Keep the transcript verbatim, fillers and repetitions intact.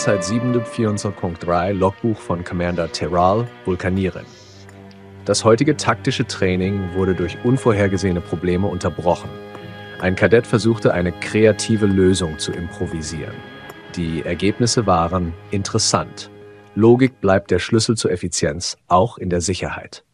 Landsat siebenhundertvierundzwanzig Punkt drei Logbuch von Commander Teral, Vulkanieren. Das heutige taktische Training wurde durch unvorhergesehene Probleme unterbrochen. Ein Kadett versuchte, eine kreative Lösung zu improvisieren. Die Ergebnisse waren interessant. Logik bleibt der Schlüssel zur Effizienz, auch in der Sicherheit.